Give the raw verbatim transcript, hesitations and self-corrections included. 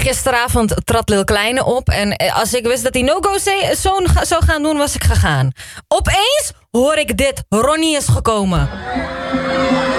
gisteravond trad Lil Kleine op. En als ik wist dat hij no-go zone zou gaan doen, was ik gegaan. Opeens hoor ik dit. Ronnie is gekomen.